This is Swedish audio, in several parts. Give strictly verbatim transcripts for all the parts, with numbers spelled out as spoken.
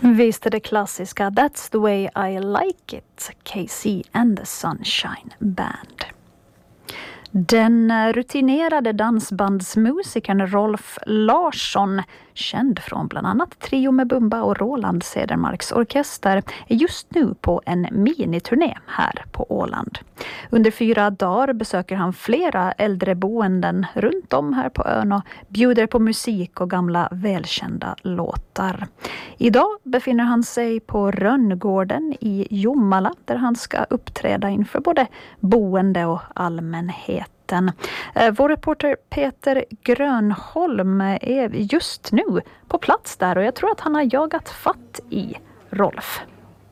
Visst är det klassiska That's the way I like it, K C and the Sunshine Band. Den rutinerade dansbandsmusikern Rolf Larsson, känd från bland annat Trio med Bumba och Roland Cedermarks orkester, är just nu på en miniturné här på Åland. Under fyra dagar besöker han flera äldreboenden runt om här på ön och bjuder på musik och gamla välkända låtar. Idag befinner han sig på Rönngården i Jomala där han ska uppträda inför både boende och allmänhet. Vår reporter Peter Grönholm är just nu på plats där och jag tror att han har jagat fatt i Rolf.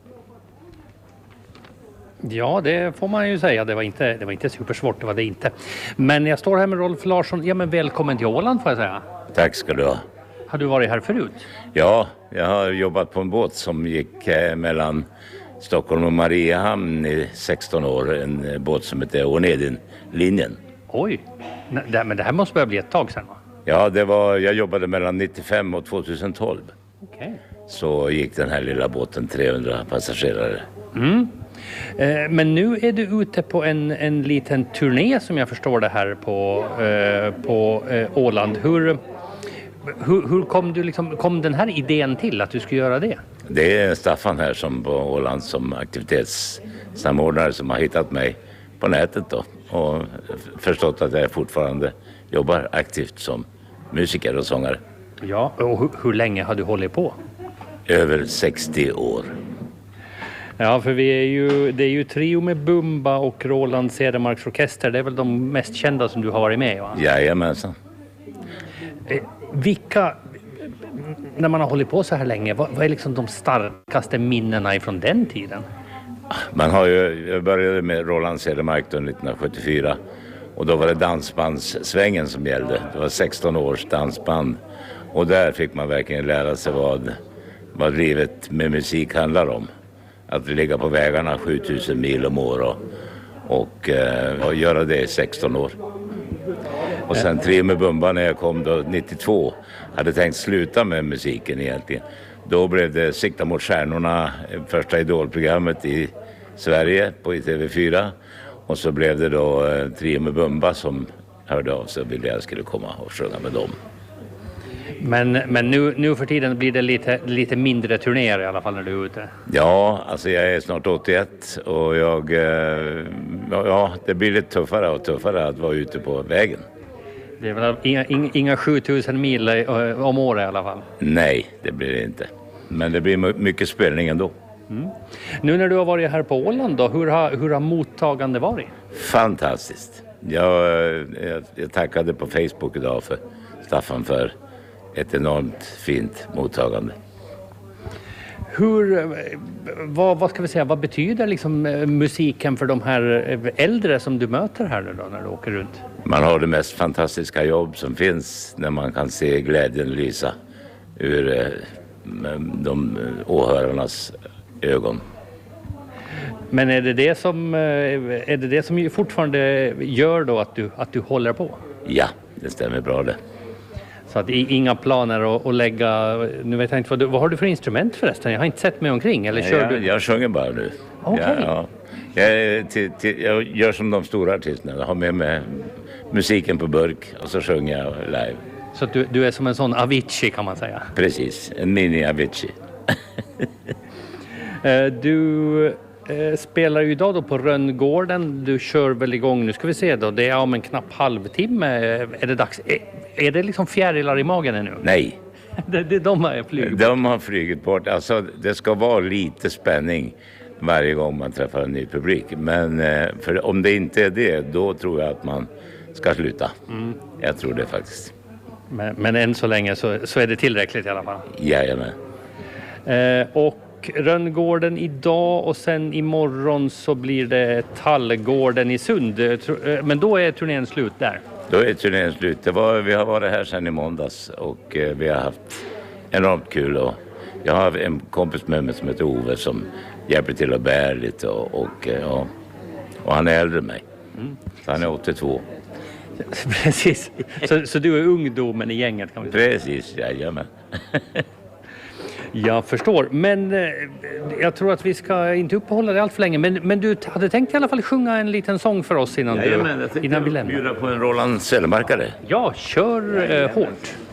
Ja, det får man ju säga. Det var inte, det var inte supersvårt, det var det inte. Men jag står här med Rolf Larsson. Ja, men välkommen till Åland får jag säga. Tack ska du ha. Har du varit här förut? Ja, jag har jobbat på en båt som gick eh, mellan Stockholm och Mariehamn i sexton år. En båt som heter Onedin-linjen. Oj, men det här måste börja bli ett tag sedan va? Ja, det var, jag jobbade mellan nittiofem och tjugohundratolv. Okay. Så gick den här lilla båten trehundra passagerare. Mm. Eh, men nu är du ute på en, en liten turné som jag förstår det här på, eh, på eh, Åland. Hur, hur, hur kom, du liksom, kom den här idén till att du skulle göra det? Det är Staffan här som på Åland som aktivitetssamordnare som har hittat mig på nätet då. Och förstått att jag fortfarande jobbar aktivt som musiker och sångare. Ja, och hur, hur länge har du hållit på? Över sextio år. Ja, för vi är ju, det är ju Trio med Bumba och Roland Cedermarks orkester. Det är väl de mest kända som du har varit med, va? Jajamensan. Eh, vilka, när man har hållit på så här länge, vad, vad är liksom de starkaste minnena ifrån den tiden? Man har ju, jag började med Roland Cedermark då nittonhundrasjuttiofyra och då var det dansbandssvängen som gällde. Det var sexton års dansband och där fick man verkligen lära sig vad, vad livet med musik handlar om. Att ligga på vägarna sjutusen mil om år och, och, eh, och göra det i sexton år. Och sen Trio med Bumba när jag kom då nittiotvå hade tänkt sluta med musiken egentligen. Då blev det Sikta mot stjärnorna, första idolprogrammet i Sverige på I T V fyra. Och så blev det då eh, Trio med Bumba som hörde av sig och ville jag skulle komma och sjunga med dem. Men, men nu, nu för tiden blir det lite, lite mindre turnéer i alla fall när du är ute. Ja, alltså jag är snart åttioett och jag, eh, ja, det blir lite tuffare och tuffare att vara ute på vägen. Det är väl inga, inga sjutusen mil om året i alla fall? Nej, det blir det inte. Men det blir mycket spelning ändå. Mm. Nu när du har varit här på Åland då, hur har, hur har mottagande varit? Fantastiskt. Jag, jag, jag tackade på Facebook idag för Staffan för ett enormt fint mottagande. Hur, vad, vad ska vi säga, vad betyder liksom musiken för de här äldre som du möter här nu då när du åker runt? Man har det mest fantastiska jobb som finns när man kan se glädjen lysa ur de åhörarnas ögon. Men är det det som, är det det som fortfarande gör då att du, att du håller på? Ja, det stämmer bra det. Så att inga planer att, att lägga, nu vet jag inte, vad, vad har du för instrument förresten? Jag har inte sett mig omkring, eller kör jag, du? Jag sjunger bara nu. Okej. Okay. Ja, ja. Jag, till, till, jag gör som de stora artisterna, jag har med mig musiken på burk och så sjunger jag live. Så att du, du är som en sån Avicii kan man säga? Precis, en mini Avicii. Du spelar ju idag då på Rönngården. Du kör väl igång, nu ska vi se då, det är om en knapp halvtimme. Är det dags? Är, är det liksom fjärilar i magen ännu? Nej. det, det, de har flugit bort. De har flugit bort. Alltså det ska vara lite spänning varje gång man träffar en ny publik. Men för om det inte är det, då tror jag att man ska sluta. Mm. Jag tror det faktiskt. Men, men än så länge så, så är det tillräckligt i alla fall? Jajamän. Eh, och Rönngården idag och sen imorgon så blir det Tallgården i Sund. Men då är turnén slut där? Då är turnén slut. Det var, vi har varit här sedan i måndags och eh, vi har haft enormt kul. Och jag har en kompis med mig som heter Ove som hjälper till att bära lite och, och, ja, och han är äldre än mig. Mm. Så han är åttiotvå. Precis. Så, så du är ungdomen i gänget kan vi säga? Precis, jajamän. Jag förstår, men eh, jag tror att vi ska inte uppehålla det allt för länge. Men, men du hade tänkt i alla fall sjunga en liten sång för oss innan, Jajamän, du, jag tänkte innan vi lämnar. bjuda på en Roland Sellemarkare. Ja, kör eh, hårt.